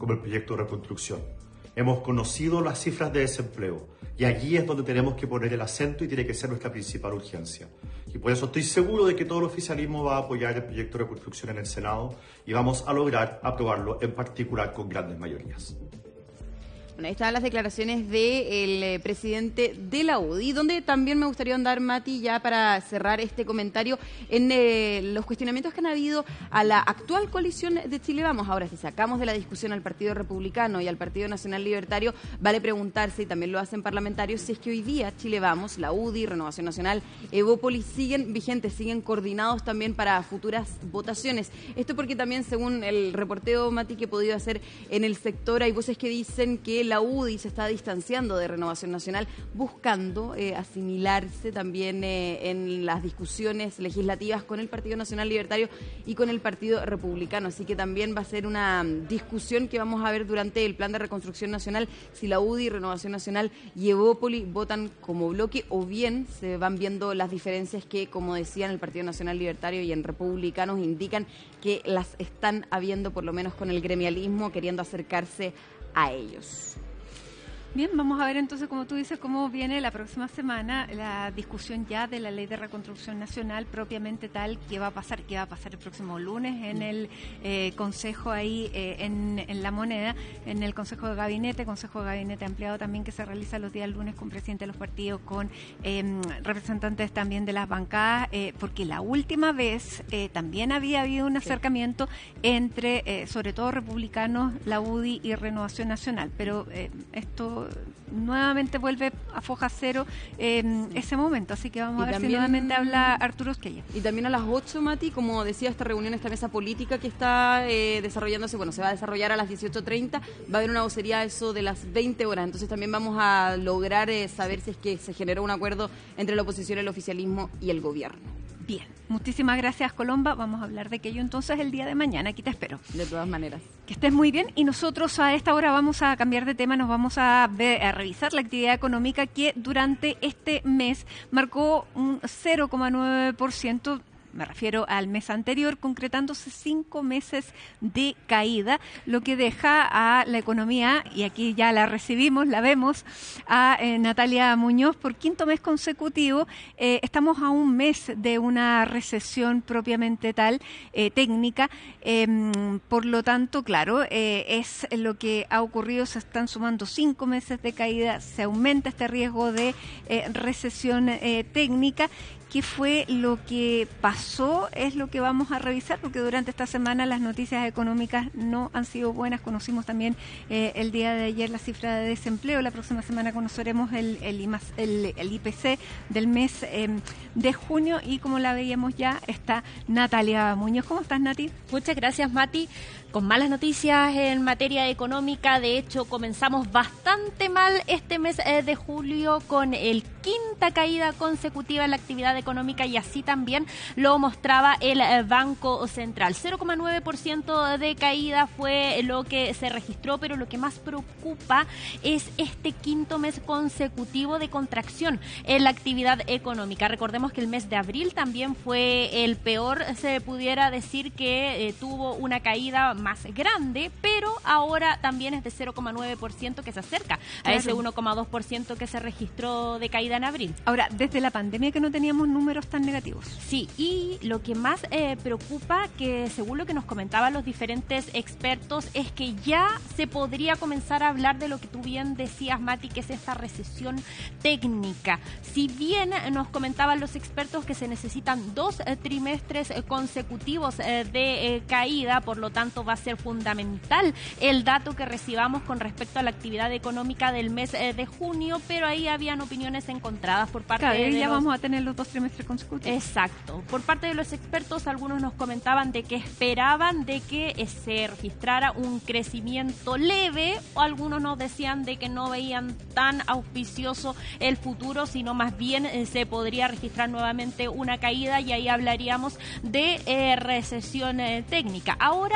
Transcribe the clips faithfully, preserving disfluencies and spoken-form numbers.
como el proyecto de reconstrucción. Hemos conocido las cifras de desempleo y allí es donde tenemos que poner el acento y tiene que ser nuestra principal urgencia. Y por eso estoy seguro de que todo el oficialismo va a apoyar el proyecto de reconstrucción en el Senado y vamos a lograr aprobarlo, en particular con grandes mayorías. Bueno, ahí estaban las declaraciones del eh, presidente de la U D I, donde también me gustaría andar, Mati, ya para cerrar este comentario, en eh, los cuestionamientos que han habido a la actual coalición de Chile Vamos. Ahora, si sacamos de la discusión al Partido Republicano y al Partido Nacional Libertario, vale preguntarse, y también lo hacen parlamentarios, si es que hoy día Chile Vamos, la U D I, Renovación Nacional, Evópolis, siguen vigentes, siguen coordinados también para futuras votaciones. Esto porque también, según el reporteo, Mati, que he podido hacer en el sector, hay voces que dicen que la U D I se está distanciando de Renovación Nacional, buscando eh, asimilarse también eh, en las discusiones legislativas con el Partido Nacional Libertario y con el Partido Republicano. Así que también va a ser una discusión que vamos a ver durante el Plan de Reconstrucción Nacional, si la U D I, Renovación Nacional y Evópolis votan como bloque o bien se van viendo las diferencias que, como decían, el Partido Nacional Libertario y en Republicanos indican que las están habiendo, por lo menos con el gremialismo, queriendo acercarse a ellos. Bien, vamos a ver entonces, como tú dices, cómo viene la próxima semana la discusión ya de la Ley de Reconstrucción Nacional propiamente tal, qué va a pasar, qué va a pasar el próximo lunes en el eh, Consejo ahí eh, en, en La Moneda, en el Consejo de Gabinete, Consejo de Gabinete ampliado también que se realiza los días lunes con presidentes de los partidos, con eh, representantes también de las bancadas, eh, porque la última vez eh, también había habido un acercamiento entre, eh, sobre todo republicanos, la U D I y Renovación Nacional, pero eh, esto nuevamente vuelve a foja cero en eh, ese momento, así que vamos y a ver también, si nuevamente habla Arturo Esquella. Y también a las ocho, Mati, como decía, esta reunión, esta mesa política que está eh, desarrollándose, bueno, se va a desarrollar a las dieciocho treinta, va a haber una vocería a eso de las veinte horas, entonces también vamos a lograr eh, saber si es que se generó un acuerdo entre la oposición, el oficialismo y el gobierno. Bien, muchísimas gracias, Colomba. Vamos a hablar de aquello entonces el día de mañana. Aquí te espero. De todas maneras. Que estés muy bien. Y nosotros a esta hora vamos a cambiar de tema. Nos vamos a, ver, a revisar la actividad económica que durante este mes marcó un cero coma nueve por ciento. Me refiero al mes anterior, concretándose cinco meses de caída, lo que deja a la economía, y aquí ya la recibimos, la vemos, a eh, Natalia Muñoz por quinto mes consecutivo. Eh, estamos a un mes de una recesión propiamente tal, eh, técnica, eh, por lo tanto, claro, eh, es lo que ha ocurrido, se están sumando cinco meses de caída, se aumenta este riesgo de eh, recesión eh, técnica. ¿Qué fue lo que pasó? Es lo que vamos a revisar, porque durante esta semana las noticias económicas no han sido buenas. Conocimos también eh, el día de ayer la cifra de desempleo. La próxima semana conoceremos el, el, I M A S, el, el I P C del mes eh, de junio. Y como la veíamos ya, está Natalia Muñoz. ¿Cómo estás, Nati? Muchas gracias, Mati. Con malas noticias en materia económica. De hecho, comenzamos bastante mal este mes eh, de julio con el quinta caída consecutiva en la actividad económica, y así también lo mostraba el eh, Banco Central. cero coma nueve por ciento de caída fue lo que se registró, pero lo que más preocupa es este quinto mes consecutivo de contracción en la actividad económica. Recordemos que el mes de abril también fue el peor, se pudiera decir que eh, tuvo una caída más grande, pero ahora también es de cero coma nueve por ciento, que se acerca claro. a ese uno coma dos por ciento que se registró de caída en abril. Ahora, desde la pandemia que no teníamos números tan negativos. Sí, y lo que más eh, preocupa, que según lo que nos comentaban los diferentes expertos, es que ya se podría comenzar a hablar de lo que tú bien decías, Mati, que es esta recesión técnica. Si bien nos comentaban los expertos que se necesitan dos eh, trimestres eh, consecutivos eh, de eh, caída, por lo tanto va a ser fundamental el dato que recibamos con respecto a la actividad económica del mes eh, de junio, pero ahí habían opiniones encontradas por parte claro, de ya los... vamos a tener los dos trimestres consecutivos. Exacto. Por parte de los expertos, algunos nos comentaban de que esperaban de que eh, se registrara un crecimiento leve, o algunos nos decían de que no veían tan auspicioso el futuro, sino más bien eh, se podría registrar nuevamente una caída, y ahí hablaríamos de eh, recesión eh, técnica. Ahora, eso sí,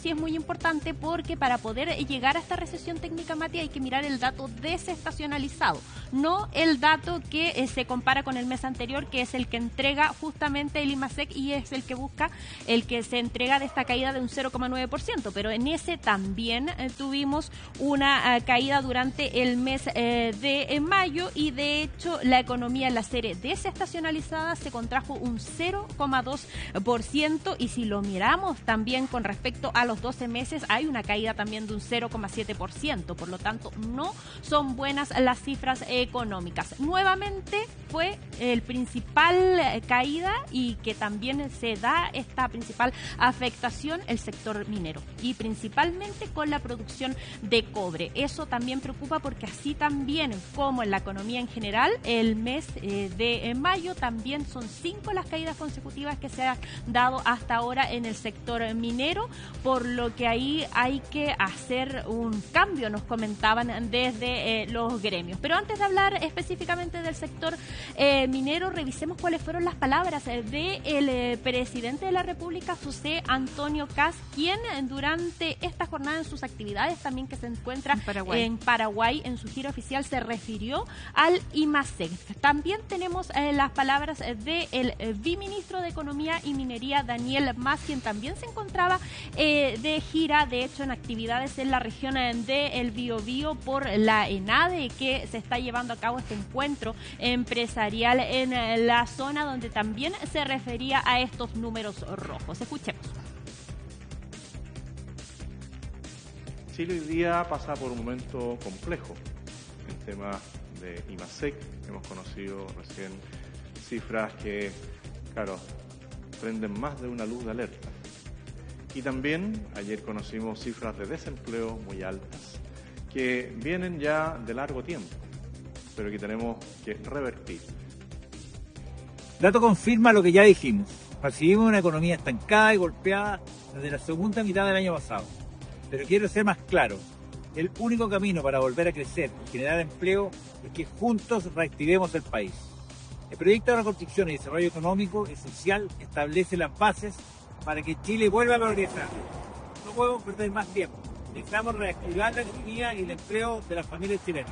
sí es muy importante porque para poder llegar a esta recesión técnica, Mati, hay que mirar el dato desestacionalizado, no el dato que eh, se compara con el mes anterior, que es el que entrega justamente el IMASEC y es el que busca, el que se entrega de esta caída de un cero coma nueve por ciento, pero en ese también eh, tuvimos una eh, caída durante el mes eh, de eh, mayo y de hecho la economía en la serie desestacionalizada se contrajo un cero coma dos por ciento y si lo miramos también con respecto a los doce meses hay una caída también de un cero coma siete por ciento, por lo tanto no son buenas las cifras económicas. Nuevamente fue el principal eh, caída y que también se da esta principal afectación el sector minero y principalmente con la producción de cobre. Eso también preocupa porque así también como en la economía en general, el mes eh, de eh, mayo también son cinco las caídas consecutivas que se han dado hasta ahora en el sector minero, por lo que ahí hay que hacer un cambio, nos comentaban desde eh, los gremios. Pero antes de hablar específicamente del sector eh, minero, revisemos cuáles fueron las palabras eh, del eh, presidente de la República, José Antonio Kast, quien eh, durante esta jornada en sus actividades, también que se encuentra en Paraguay, en, Paraguay, en su gira oficial, se refirió al IMASEC. También tenemos eh, las palabras del de eh, viceministro de Economía y Minería, Daniel Mas, quien también se encontraba eh, de gira, de hecho, en actividades en la región eh, de El Biobío por la ENADE, que se está llevando a cabo este encuentro empresarial en eh, la zona, donde también se refería a estos números rojos. Escuchemos. Chile hoy día pasa por un momento complejo en tema de IMASEC. Hemos conocido recién cifras que, claro, prenden más de una luz de alerta. Y también ayer conocimos cifras de desempleo muy altas que vienen ya de largo tiempo, pero que tenemos que revertir. El dato confirma lo que ya dijimos. Percibimos una economía estancada y golpeada desde la segunda mitad del año pasado. Pero quiero ser más claro. El único camino para volver a crecer y generar empleo es que juntos reactivemos el país. El proyecto de reconstrucción y desarrollo económico esencial establece las bases para que Chile vuelva a progresar. No podemos perder más tiempo. Necesitamos reactivar la economía y el empleo de las familias chilenas.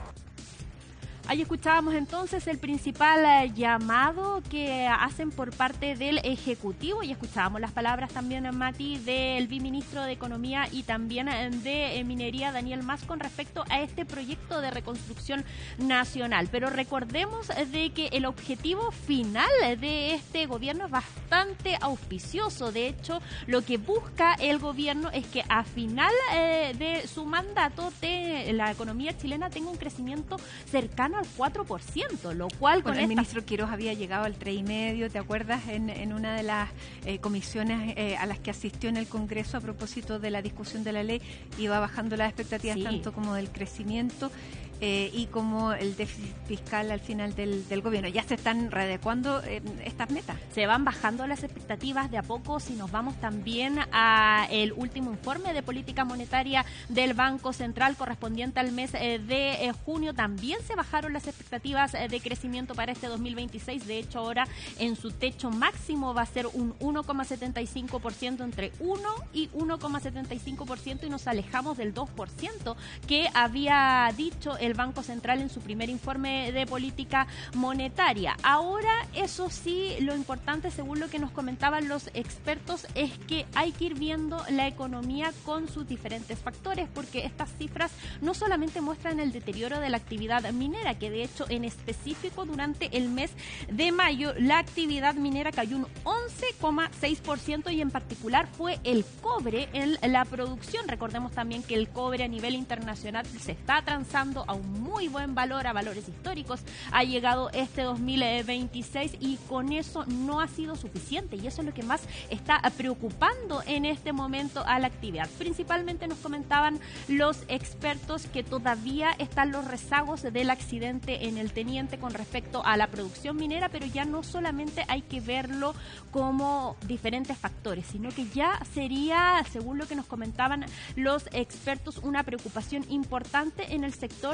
Ahí escuchábamos entonces el principal eh, llamado que hacen por parte del Ejecutivo y escuchábamos las palabras también, Mati, del viceministro de Economía y también de eh, Minería, Daniel Mas, con respecto a este proyecto de reconstrucción nacional. Pero recordemos eh, de que el objetivo final de este gobierno es bastante auspicioso. De hecho, lo que busca el gobierno es que a final eh, de su mandato te, la economía chilena tenga un crecimiento cercano al cuatro por ciento, lo cual bueno, con el esta... ministro Quiroz había llegado al tres y medio, ¿te acuerdas? En, en una de las eh, comisiones eh, a las que asistió en el Congreso a propósito de la discusión de la ley, iba bajando las expectativas sí. tanto como del crecimiento eh, y como el déficit fiscal al final del, del gobierno. Ya se están readecuando eh, estas metas. Se van bajando las expectativas de a poco. Si nos vamos también a el último informe de política monetaria del Banco Central correspondiente al mes eh, de eh, junio, también se bajaron las expectativas eh, de crecimiento para este dos mil veintiséis. De hecho, ahora en su techo máximo va a ser un uno coma setenta y cinco por ciento, entre uno y uno coma setenta y cinco por ciento, y nos alejamos del dos por ciento que había dicho el Banco Central en su primer informe de política monetaria. Ahora, eso sí, lo importante, según lo que nos comentaban los expertos, es que hay que ir viendo la economía con sus diferentes factores, porque estas cifras no solamente muestran el deterioro de la actividad minera, que de hecho en específico durante el mes de mayo la actividad minera cayó un once coma seis por ciento y en particular fue el cobre en la producción. Recordemos también que el cobre a nivel internacional se está transando a un muy buen valor, a valores históricos. Ha llegado este dos mil veintiséis y con eso no ha sido suficiente, y eso es lo que más está preocupando en este momento a la actividad. Principalmente nos comentaban los expertos que todavía están los rezagos del accidente en el Teniente con respecto a la producción minera, pero ya no solamente hay que verlo como diferentes factores, sino que ya sería, según lo que nos comentaban los expertos, una preocupación importante en el sector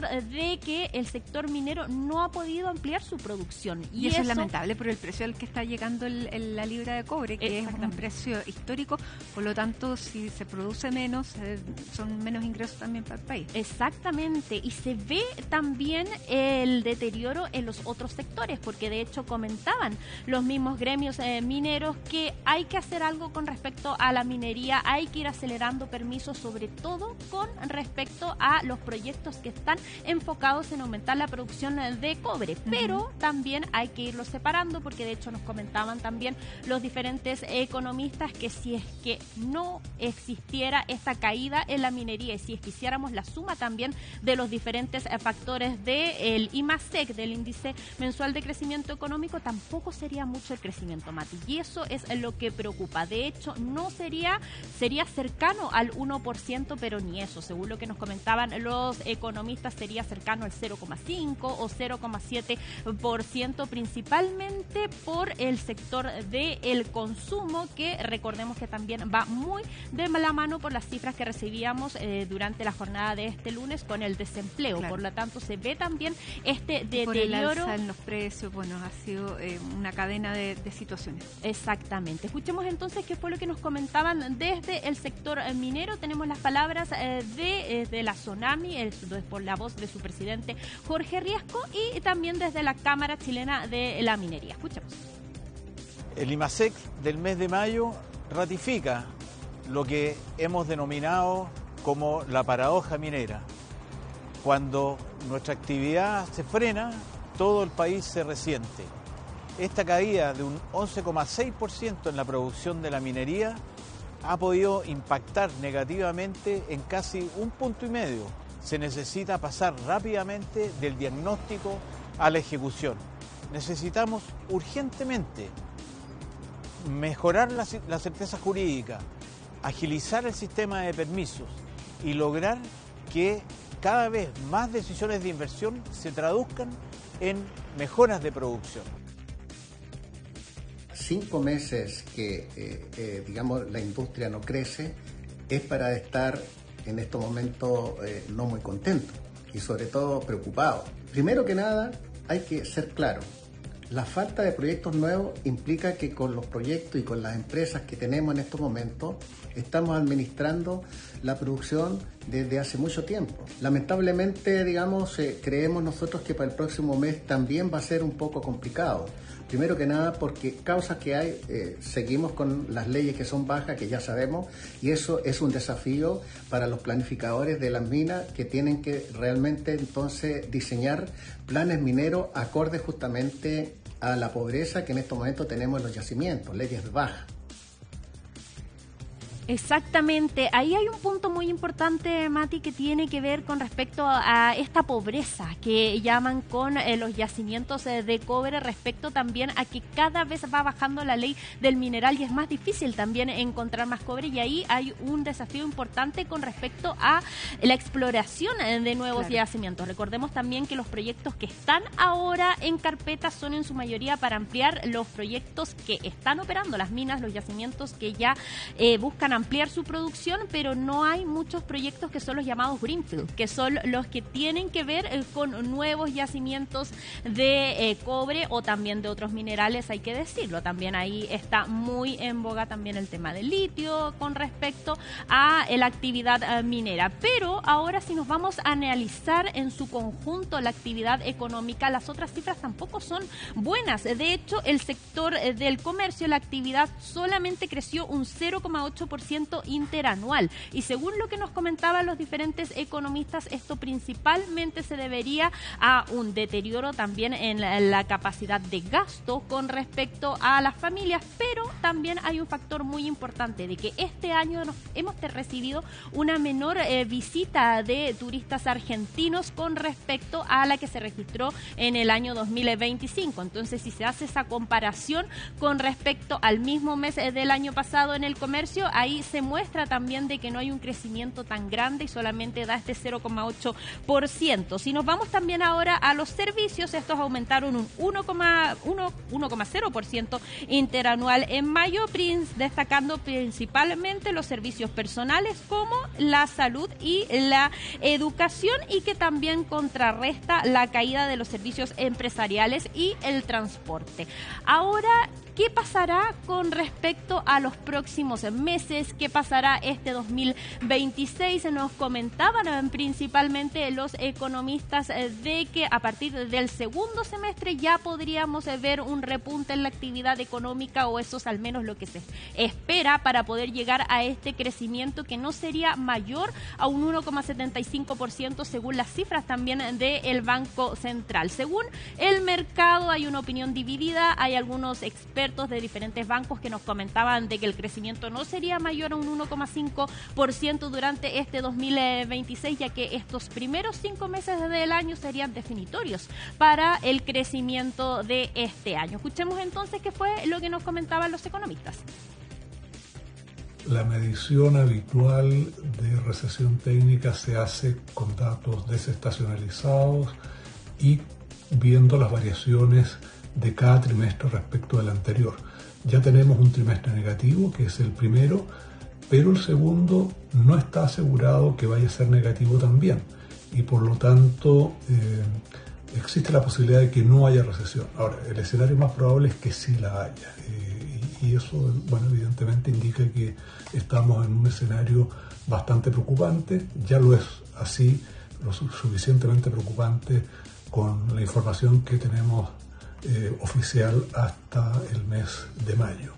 de que el sector minero no ha podido ampliar su producción. Y, y eso, eso es lamentable por el precio al que está llegando el, el, la libra de cobre, que es un precio histórico, por lo tanto, si se produce menos, eh, son menos ingresos también para el país. Exactamente, y se ve también el deterioro en los otros sectores, porque de hecho comentaban los mismos gremios eh, mineros que hay que hacer algo con respecto a la minería, hay que ir acelerando permisos, sobre todo con respecto a los proyectos que están enfocados en aumentar la producción de cobre, uh-huh. pero también hay que irlos separando, porque de hecho nos comentaban también los diferentes economistas que si es que no existiera esta caída en la minería y si es que hiciéramos la suma también de los diferentes eh, factores del IMASEC, del índice mensual de crecimiento económico, tampoco sería mucho el crecimiento, Mati, y eso es lo que preocupa. De hecho, no sería, sería cercano al uno por ciento, pero ni eso, según lo que nos comentaban los economistas, sería cercano al cero coma cinco o cero coma siete por ciento, principalmente por el sector del consumo, que recordemos que también va muy de la mano por las cifras que recibíamos eh, durante la jornada de este lunes con el desempleo. Claro. Por lo tanto, se ve también este deterioro. Por el alza en los precios, bueno, ha sido eh, una cadena de, de situaciones. Exactamente. Escuchemos entonces qué fue lo que nos comentaban desde el sector minero. Tenemos las palabras eh, de, eh, de la SONAMI, el, por la voz de su presidente Jorge Riesco, y también desde la Cámara Chilena de la Minería. Escuchemos. El IMASEC del mes de mayo ratifica lo que hemos denominado como la paradoja minera. Cuando nuestra actividad se frena, todo el país se resiente. Esta caída de un once coma seis por ciento en la producción de la minería ha podido impactar negativamente en casi un punto y medio. Se necesita pasar rápidamente del diagnóstico a la ejecución. Necesitamos urgentemente mejorar la, la certeza jurídica, agilizar el sistema de permisos y lograr que cada vez más decisiones de inversión se traduzcan en mejoras de producción. Cinco meses que, eh, eh, digamos, la industria no crece es para estar en estos momentos eh, no muy contento y sobre todo preocupado. Primero que nada, hay que ser claro. La falta de proyectos nuevos implica que con los proyectos y con las empresas que tenemos en estos momentos estamos administrando la producción desde hace mucho tiempo. Lamentablemente, digamos, eh, creemos nosotros que para el próximo mes también va a ser un poco complicado. Primero que nada porque causas que hay, eh, seguimos con las leyes que son bajas, que ya sabemos, y eso es un desafío para los planificadores de las minas que tienen que realmente entonces diseñar planes mineros acordes justamente a la pobreza que en estos momentos tenemos en los yacimientos, leyes bajas. Exactamente, ahí hay un punto muy importante, Mati, que tiene que ver con respecto a esta pobreza que llaman con eh, los yacimientos eh, de cobre, respecto también a que cada vez va bajando la ley del mineral y es más difícil también encontrar más cobre, y ahí hay un desafío importante con respecto a la exploración eh, de nuevos claro. yacimientos. Recordemos también que los proyectos que están ahora en carpeta son en su mayoría para ampliar los proyectos que están operando, las minas, los yacimientos que ya eh, buscan ampliar su producción, pero no hay muchos proyectos que son los llamados greenfield, que son los que tienen que ver eh, con nuevos yacimientos de eh, cobre o también de otros minerales, hay que decirlo. También ahí está muy en boga también el tema del litio con respecto a eh, la actividad eh, minera. Pero ahora, si nos vamos a analizar en su conjunto la actividad económica, las otras cifras tampoco son buenas. De hecho, el sector eh, del comercio, la actividad solamente creció un cero coma ocho por ciento interanual, y según lo que nos comentaban los diferentes economistas, esto principalmente se debería a un deterioro también en la, en la capacidad de gasto con respecto a las familias, pero también hay un factor muy importante de que este año nos hemos recibido una menor eh, visita de turistas argentinos con respecto a la que se registró en el año dos mil veinticinco. Entonces, si se hace esa comparación con respecto al mismo mes eh, del año pasado en el comercio, ahí ahí se muestra también de que no hay un crecimiento tan grande y solamente da este cero coma ocho por ciento. Si nos vamos también ahora a los servicios, estos aumentaron un uno coma cero por ciento interanual en mayo, destacando principalmente los servicios personales como la salud y la educación, y que también contrarresta la caída de los servicios empresariales y el transporte. Ahora, ¿qué pasará con respecto a los próximos meses? ¿Qué pasará este dos mil veintiséis? Nos comentaban principalmente los economistas de que a partir del segundo semestre ya podríamos ver un repunte en la actividad económica, o eso es al menos lo que se espera, para poder llegar a este crecimiento que no sería mayor a un uno coma setenta y cinco por ciento según las cifras también del Banco Central. Según el mercado hay una opinión dividida, hay algunos expertos de diferentes bancos que nos comentaban de que el crecimiento no sería mayor a un uno coma cinco por ciento durante este dos mil veintiséis, ya que estos primeros cinco meses del año serían definitorios para el crecimiento de este año. Escuchemos entonces qué fue lo que nos comentaban los economistas. La medición habitual de recesión técnica se hace con datos desestacionalizados y viendo las variaciones de cada trimestre respecto del anterior. Ya tenemos un trimestre negativo, que es el primero, pero el segundo no está asegurado que vaya a ser negativo también, y por lo tanto eh, existe la posibilidad de que no haya recesión. Ahora, el escenario más probable es que sí la haya, eh, y, y eso, bueno, evidentemente indica que estamos en un escenario bastante preocupante. Ya lo es así, lo suficientemente preocupante con la información que tenemos Eh, oficial hasta el mes de mayo.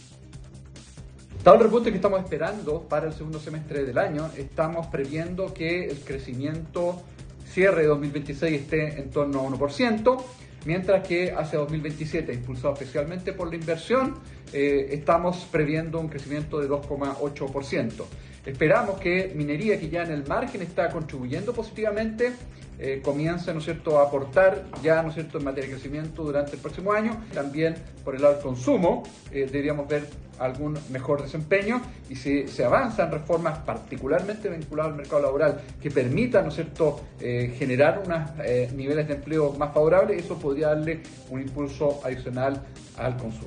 Dado el repunte que estamos esperando para el segundo semestre del año, estamos previendo que el crecimiento cierre de dos mil veintiséis esté en torno a uno por ciento, mientras que hacia dos mil veintisiete, impulsado especialmente por la inversión, eh, estamos previendo un crecimiento de dos coma ocho por ciento. Esperamos que minería, que ya en el margen está contribuyendo positivamente, eh, comience, ¿no es cierto?, a aportar ya, ¿no es cierto?, en materia de crecimiento durante el próximo año. También por el lado del consumo eh, deberíamos ver algún mejor desempeño, y si se avanzan reformas particularmente vinculadas al mercado laboral que permitan, ¿no es cierto?, eh, generar unos eh, niveles de empleo más favorables, eso podría darle un impulso adicional al consumo.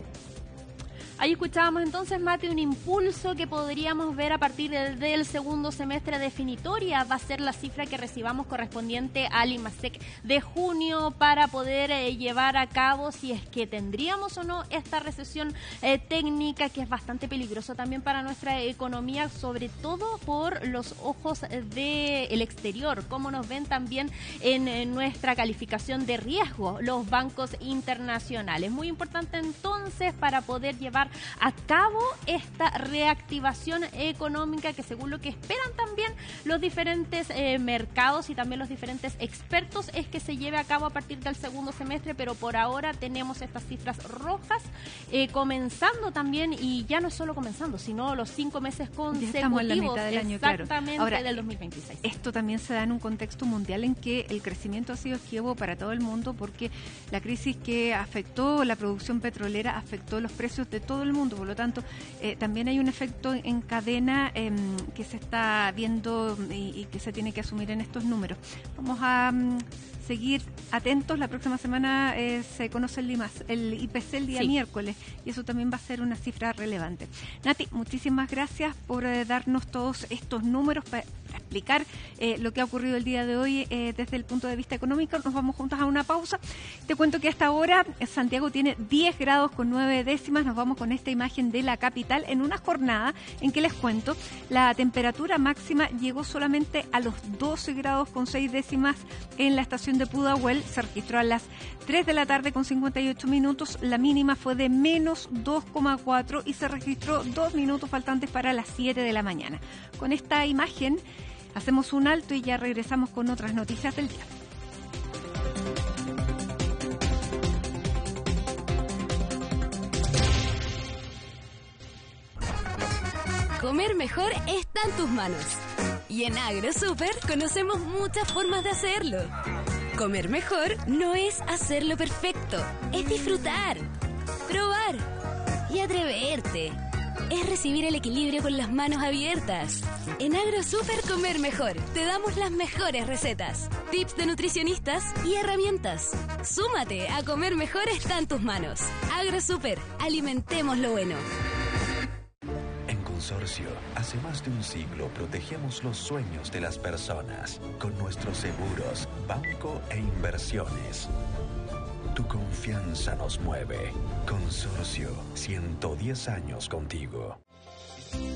Ahí escuchábamos entonces, Mati, un impulso que podríamos ver a partir del, del segundo semestre definitoria. Va a ser la cifra que recibamos correspondiente al IMASEC de junio para poder eh, llevar a cabo si es que tendríamos o no esta recesión eh, técnica, que es bastante peligroso también para nuestra economía, sobre todo por los ojos del exterior, como nos ven también en, en nuestra calificación de riesgo los bancos internacionales. Muy importante entonces para poder llevar a cabo esta reactivación económica que, según lo que esperan también los diferentes eh, mercados y también los diferentes expertos, es que se lleve a cabo a partir del segundo semestre, pero por ahora tenemos estas cifras rojas eh, comenzando también, y ya no es solo comenzando, sino los cinco meses consecutivos. Ya estamos en la mitad del año, exactamente, claro. Ahora, del dos mil veintiséis. Esto también se da en un contexto mundial en que el crecimiento ha sido esquivo para todo el mundo, porque la crisis que afectó la producción petrolera afectó los precios de todo el mundo. Por lo tanto, eh, también hay un efecto en cadena eh, que se está viendo y, y que se tiene que asumir en estos números. Vamos a um, seguir atentos. La próxima semana eh, se conoce el, IMAS, el I P C el día sí. miércoles, y eso también va a ser una cifra relevante. Nati, muchísimas gracias por eh, darnos todos estos números para explicar eh, lo que ha ocurrido el día de hoy eh, desde el punto de vista económico. Nos vamos juntos a una pausa. Te cuento que hasta ahora Santiago tiene diez grados con nueve décimas. Nos vamos con esta imagen de la capital en una jornada en que, les cuento, la temperatura máxima llegó solamente a los doce grados con seis décimas en la estación de Pudahuel. Se registró a las tres de la tarde con cincuenta y ocho minutos. La mínima fue de menos dos coma cuatro y se registró dos minutos faltantes para las siete de la mañana. Con esta imagen hacemos un alto y ya regresamos con otras noticias del día. Comer mejor está en tus manos. Y en AgroSuper conocemos muchas formas de hacerlo. Comer mejor no es hacerlo perfecto, es disfrutar, probar y atreverte. es recibir el equilibrio con las manos abiertas. En AgroSuper Comer Mejor te damos las mejores recetas, tips de nutricionistas y herramientas. Súmate a Comer Mejor está en tus manos. AgroSuper, alimentemos lo bueno. En Consorcio, hace más de un siglo protegemos los sueños de las personas con nuestros seguros, banco e inversiones. Tu confianza nos mueve. Consorcio, ciento diez años contigo.